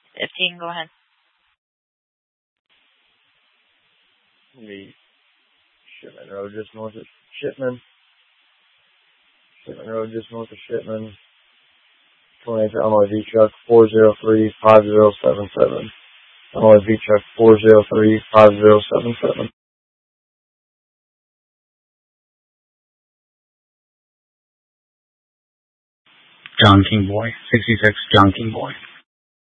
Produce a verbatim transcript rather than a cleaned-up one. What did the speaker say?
fifteen, go ahead. The Shipman Road, just north of Shipman. Shipman Road, just north of Shipman. twenty-eight Illinois V truck four zero three five zero seven seven. Illinois V truck four zero three five zero seven seven. John King Boy, sixty-six John King Boy.